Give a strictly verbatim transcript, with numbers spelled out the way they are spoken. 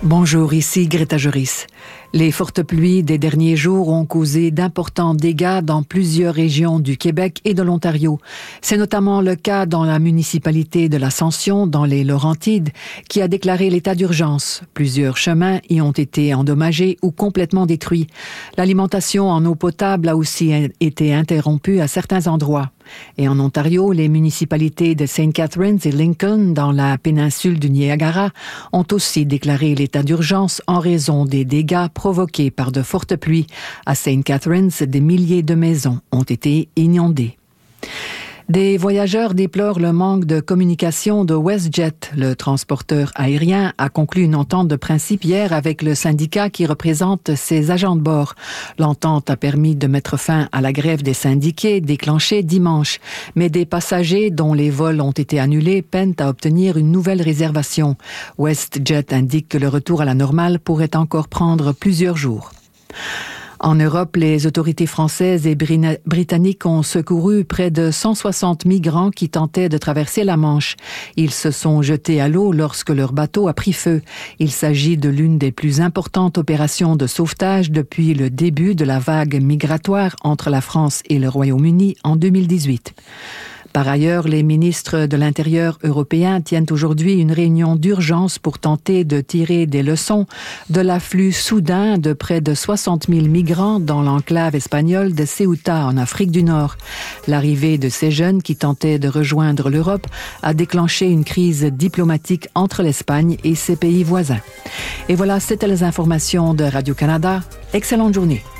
Bonjour, ici Greta Joris. Les fortes pluies des derniers jours ont causé d'importants dégâts dans plusieurs régions du Québec et de l'Ontario. C'est notamment le cas dans la municipalité de l'Ascension, dans les Laurentides, qui a déclaré l'état d'urgence. Plusieurs chemins y ont été endommagés ou complètement détruits. L'alimentation en eau potable a aussi été interrompue à certains endroits. Et en Ontario, les municipalités de Saint Catharines et Lincoln, dans la péninsule du Niagara, ont aussi déclaré l'état d'urgence en raison des dégâts provoqués par de fortes pluies. À Saint Catharines, des milliers de maisons ont été inondées. Des voyageurs déplorent le manque de communication de WestJet. Le transporteur aérien a conclu une entente de principe hier avec le syndicat qui représente ses agents de bord. L'entente a permis de mettre fin à la grève des syndiqués déclenchée dimanche. Mais des passagers dont les vols ont été annulés peinent à obtenir une nouvelle réservation. WestJet indique que le retour à la normale pourrait encore prendre plusieurs jours. En Europe, les autorités françaises et britanniques ont secouru près de cent soixante migrants qui tentaient de traverser la Manche. Ils se sont jetés à l'eau lorsque leur bateau a pris feu. Il s'agit de l'une des plus importantes opérations de sauvetage depuis le début de la vague migratoire entre la France et le Royaume-Uni en deux mille dix-huit. Par ailleurs, les ministres de l'Intérieur européens tiennent aujourd'hui une réunion d'urgence pour tenter de tirer des leçons de l'afflux soudain de près de soixante mille migrants dans l'enclave espagnole de Ceuta, en Afrique du Nord. L'arrivée de ces jeunes qui tentaient de rejoindre l'Europe a déclenché une crise diplomatique entre l'Espagne et ses pays voisins. Et voilà, c'était les informations de Radio-Canada. Excellente journée.